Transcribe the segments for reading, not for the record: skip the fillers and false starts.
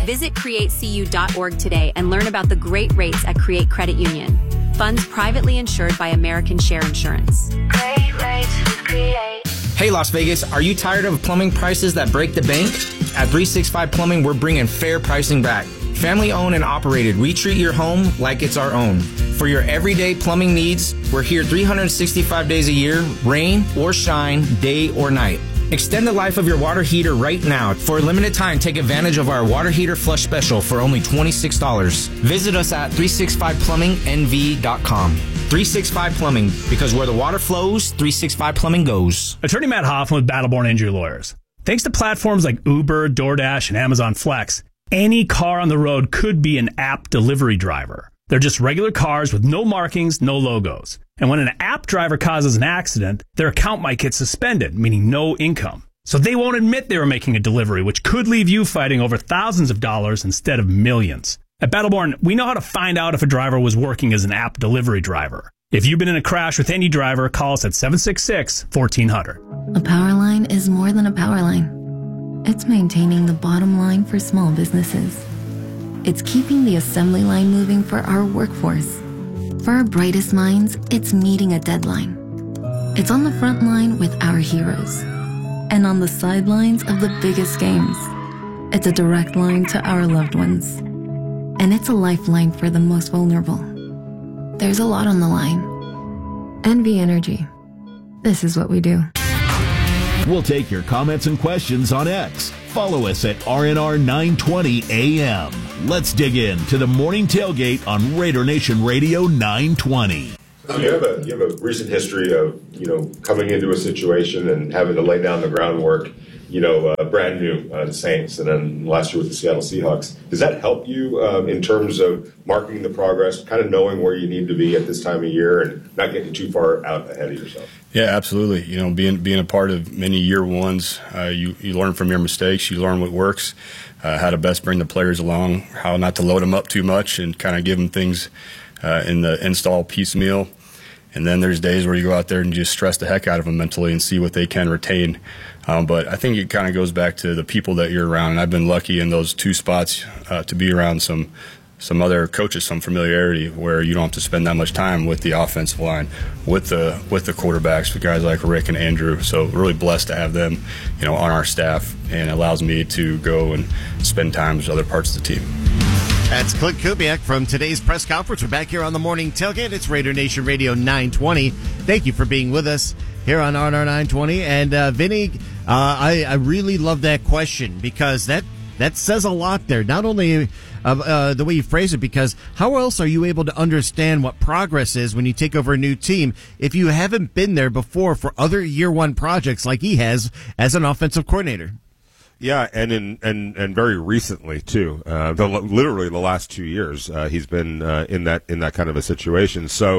Visit createcu.org today and learn about the great rates at Create Credit Union. Funds privately insured by American Share Insurance. Great rates with Create. Hey Las Vegas, are you tired of plumbing prices that break the bank? At 365 Plumbing, we're bringing fair pricing back. Family owned and operated, we treat your home like it's our own. For your everyday plumbing needs, we're here 365 days a year, rain or shine, day or night. Extend the life of your water heater right now. For a limited time, take advantage of our water heater flush special for only $26. Visit us at 365plummingnv.com. 365 Plumbing, because where the water flows, 365 Plumbing goes. Attorney Matt Hoffman with Battleborn Injury Lawyers. Thanks to platforms like Uber, DoorDash, and Amazon Flex, any car on the road could be an app delivery driver. They're just regular cars with no markings, no logos. And when an app driver causes an accident, their account might get suspended, meaning no income. So they won't admit they were making a delivery, which could leave you fighting over thousands of dollars instead of millions. At Battleborn, we know how to find out if a driver was working as an app delivery driver. If you've been in a crash with any driver, call us at 766-1400. A power line is more than a power line. It's maintaining the bottom line for small businesses. It's keeping the assembly line moving for our workforce. For our brightest minds, it's meeting a deadline. It's on the front line with our heroes. And on the sidelines of the biggest games. It's a direct line to our loved ones. And it's a lifeline for the most vulnerable. There's a lot on the line. NV Energy. This is what we do. We'll take your comments and questions on X. Follow us at RNR920AM. Let's dig into the morning tailgate on Raider Nation Radio 920. You have a recent history of, coming into a situation and having to lay down the groundwork, brand new, the Saints, and then last year with the Seattle Seahawks. Does that help you in terms of marking the progress, kind of knowing where you need to be at this time of year and not getting too far out ahead of yourself? Yeah, absolutely. Being a part of many year ones, you learn from your mistakes, you learn what works, how to best bring the players along, how not to load them up too much and kind of give them things in the install piecemeal. And then there's days where you go out there and just stress the heck out of them mentally and see what they can retain. But I think it kind of goes back to the people that you're around. And I've been lucky in those two spots to be around some other coaches, some familiarity where you don't have to spend that much time with the offensive line, with the quarterbacks, with guys like Rick and Andrew. So really blessed to have them, on our staff, and it allows me to go and spend time with other parts of the team. That's Clint Kubiak from today's press conference. We're back here on the morning tailgate. It's Raider Nation Radio 920. Thank you for being with us here on RNR 920. And Vinny, I really love that question because that says a lot there. Not only the way you phrase it, because how else are you able to understand what progress is when you take over a new team if you haven't been there before for other year one projects like he has as an offensive coordinator? Yeah, and very recently too. Literally the last 2 years, he's been in that kind of a situation. So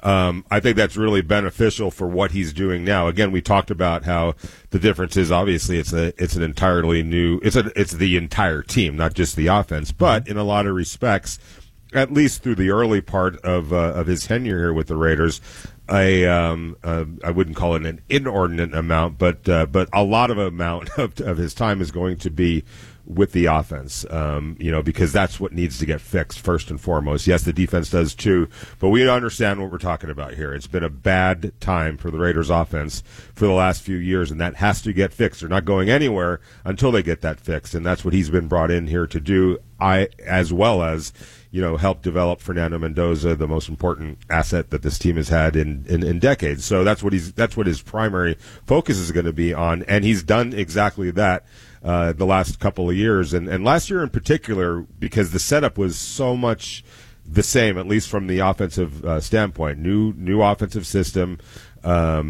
I think that's really beneficial for what he's doing now. Again, we talked about how the difference is obviously it's an entirely new. It's the entire team, not just the offense. But in a lot of respects, at least through the early part of his tenure here with the Raiders, I wouldn't call it an inordinate amount, but a lot of amount of his time is going to be with the offense, because that's what needs to get fixed first and foremost. Yes, the defense does too, but we understand what we're talking about here. It's been a bad time for the Raiders offense for the last few years, and that has to get fixed. They're not going anywhere until they get that fixed, and that's what he's been brought in here to do, as well as help develop Fernando Mendoza, the most important asset that this team has had in decades. So that's what his primary focus is going to be on, and he's done exactly that the last couple of years, and last year in particular, because the setup was so much the same, at least from the offensive standpoint. New offensive system. A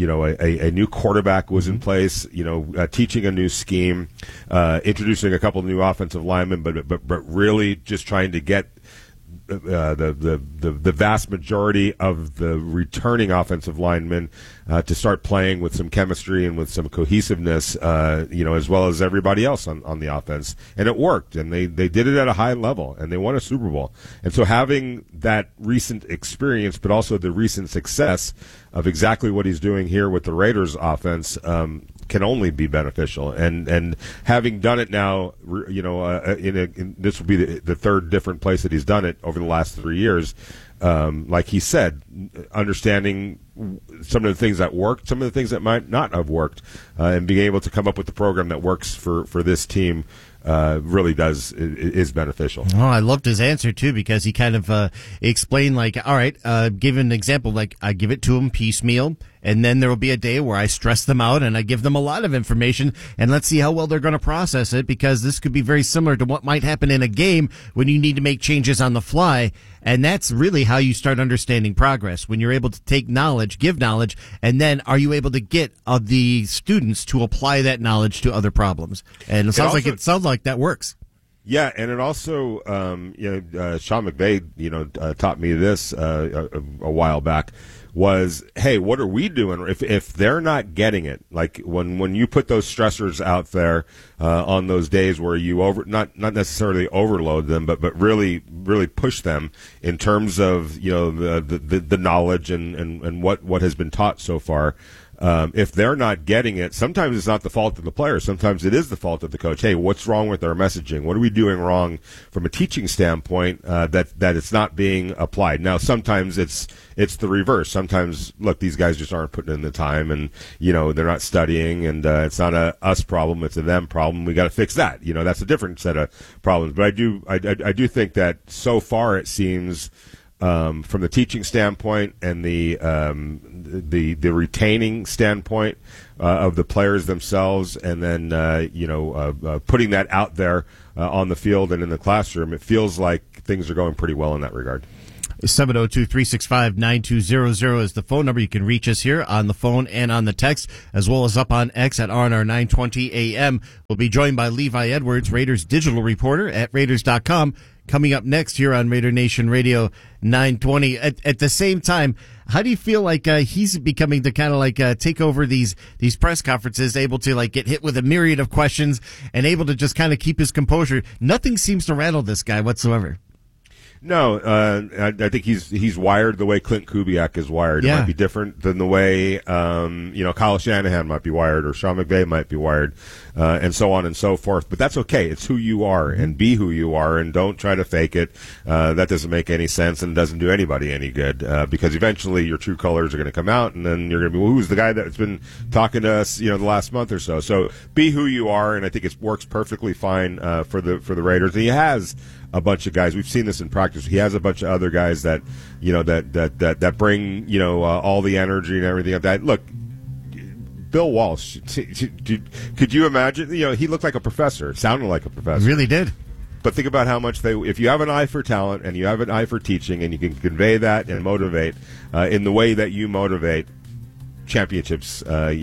new quarterback was in place, teaching a new scheme, introducing a couple of new offensive linemen, but really just trying to get the vast majority of the returning offensive linemen to start playing with some chemistry and with some cohesiveness, as well as everybody else on the offense. And it worked, and they did it at a high level, and they won a Super Bowl. And so having that recent experience, but also the recent success of exactly what he's doing here with the Raiders offense, can only be beneficial. And having done it now, this will be the third different place that he's done it over the last 3 years. Like he said, understanding some of the things that worked, some of the things that might not have worked, and being able to come up with the program that works for this team really is beneficial. Oh, I loved his answer too, because he kind of explained, like, all right, give an example, like I give it to him piecemeal, and then there will be a day where I stress them out and I give them a lot of information, and let's see how well they're going to process it, because this could be very similar to what might happen in a game when you need to make changes on the fly. And that's really how you start understanding progress, when you're able to take knowledge, give knowledge, and then are you able to get the students to apply that knowledge to other problems? And it sounds like that works. Yeah, and it also, Sean McVay, taught me this a while back. Was, hey, what are we doing if they're not getting it? Like when you put those stressors out there on those days where you not necessarily overload them, but really push them in terms of the knowledge and what has been taught so far. If they're not getting it, sometimes it's not the fault of the player. Sometimes it is the fault of the coach. Hey, what's wrong with our messaging? What are we doing wrong from a teaching standpoint that it's not being applied? Now, sometimes it's the reverse. Sometimes, look, these guys just aren't putting in the time, and they're not studying, and it's not a us problem. It's a them problem. We got to fix that. That's a different set of problems. But I do think that so far it seems. From the teaching standpoint and the retaining standpoint of the players themselves, and then putting that out there on the field and in the classroom, it feels like things are going pretty well in that regard. 702-365-9200 is the phone number. You can reach us here on the phone and on the text, as well as up on X at RNR 920 AM. We'll be joined by Levi Edwards, Raiders digital reporter at Raiders.com. Coming up next here on Raider Nation Radio 920. At the same time, how do you feel like he's becoming to kind of like take over these press conferences, able to like get hit with a myriad of questions and able to just kind of keep his composure? Nothing seems to rattle this guy whatsoever. No, I think he's wired the way Clint Kubiak is wired. Yeah. It might be different than the way Kyle Shanahan might be wired, or Sean McVay might be wired, and so on and so forth. But that's okay. It's who you are, and be who you are, and don't try to fake it. That doesn't make any sense and doesn't do anybody any good, because eventually your true colors are going to come out, and then you're going to be, well, who's the guy that's been talking to us, the last month or so? So be who you are, and I think it works perfectly fine for the Raiders. And he has a bunch of guys. We've seen this in practice. He has a bunch of other guys that that bring all the energy and everything like that. Look, Bill Walsh. Could you imagine? He looked like a professor. Sounded like a professor. Really did. But think about how much if you have an eye for talent and you have an eye for teaching, and you can convey that and motivate in the way that you motivate, championships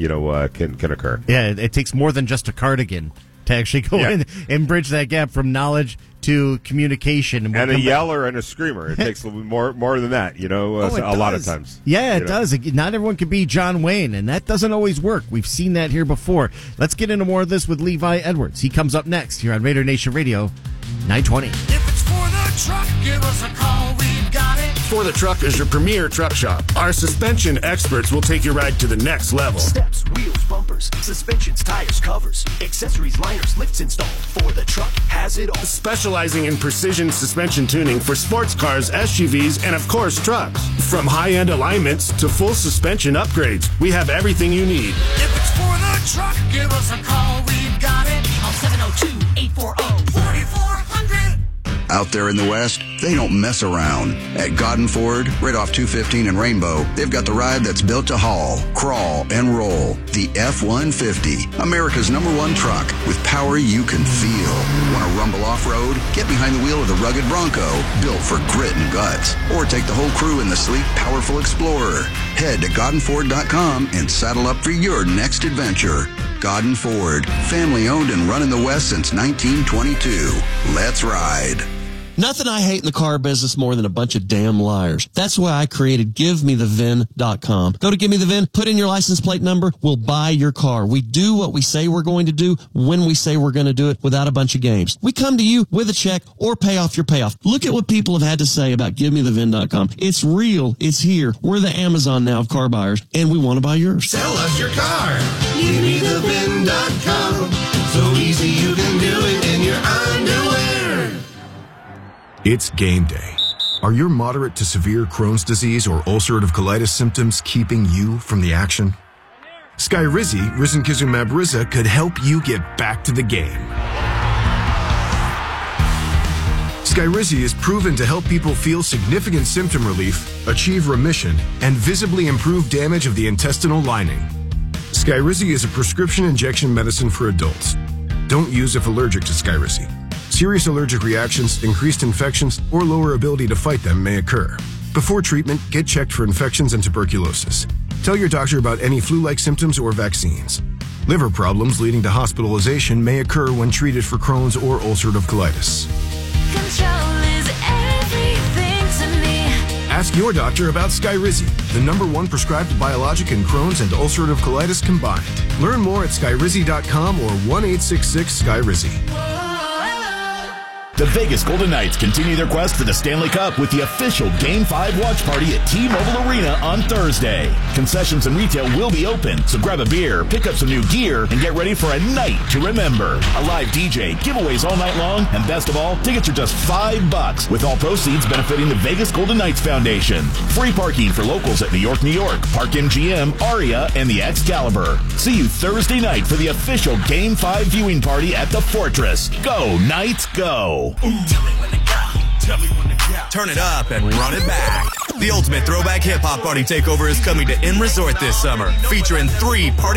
can occur. Yeah, it takes more than just a cardigan to actually go in and bridge that gap from knowledge to communication. And a yeller and a screamer. It takes a little more than that, a lot of times. Yeah, it does. Not everyone can be John Wayne, and that doesn't always work. We've seen that here before. Let's get into more of this with Levi Edwards. He comes up next here on Raider Nation Radio 920. If it's for the truck, give us a call. We've got it. For the Truck is your premier truck shop. Our suspension experts will take your ride to the next level. Steps, wheels, bumpers, suspensions, tires, covers, accessories, liners, lifts installed. For the Truck has it all. Specializing in precision suspension tuning for sports cars, SUVs, and of course trucks. From high-end alignments to full suspension upgrades, we have everything you need. If it's for the truck, give us a call. We've got it. Call 702-840-4400. Out there in the West, they don't mess around. At Godden Ford, right off 215 and Rainbow, they've got the ride that's built to haul, crawl, and roll. The F-150, America's #1 truck with power you can feel. Want to rumble off-road? Get behind the wheel of the rugged Bronco, built for grit and guts. Or take the whole crew in the sleek, powerful Explorer. Head to GoddenFord.com and saddle up for your next adventure. Godden Ford, family owned and run in the West since 1922. Let's ride. Nothing I hate in the car business more than a bunch of damn liars. That's why I created GiveMeTheVIN.com. Go to Give Me the VIN, put in your license plate number, we'll buy your car. We do what we say we're going to do when we say we're going to do it without a bunch of games. We come to you with a check or pay off your payoff. Look at what people have had to say about GiveMeTheVIN.com. It's real. It's here. We're the Amazon now of car buyers, and we want to buy yours. Sell us your car. GiveMeTheVIN.com. So easy you can do it in your underwear. It's game day. Are your moderate to severe Crohn's disease or ulcerative colitis symptoms keeping you from the action? Skyrizi, risankizumab Riza, could help you get back to the game. Skyrizi is proven to help people feel significant symptom relief, achieve remission, and visibly improve damage of the intestinal lining. Skyrizi is a prescription injection medicine for adults. Don't use if allergic to Skyrizi. Serious allergic reactions, increased infections, or lower ability to fight them may occur. Before treatment, get checked for infections and tuberculosis. Tell your doctor about any flu-like symptoms or vaccines. Liver problems leading to hospitalization may occur when treated for Crohn's or ulcerative colitis. Control is everything to me. Ask your doctor about Skyrizi, the #1 prescribed biologic in Crohn's and ulcerative colitis combined. Learn more at Skyrizi.com or 1-866-SKYRIZI. The Vegas Golden Knights continue their quest for the Stanley Cup with the official Game 5 watch party at T-Mobile Arena on Thursday. Concessions and retail will be open, so grab a beer, pick up some new gear, and get ready for a night to remember. A live DJ, giveaways all night long, and best of all, tickets are just $5, with all proceeds benefiting the Vegas Golden Knights Foundation. Free parking for locals at New York, New York, Park MGM, Aria, and the Excalibur. See you Thursday night for the official Game 5 viewing party at the Fortress. Go, Knights, go! Tell me when to go. Tell me when to go. Turn it up and run it back. The ultimate throwback hip-hop party takeover is coming to M Resort this summer, featuring 3 party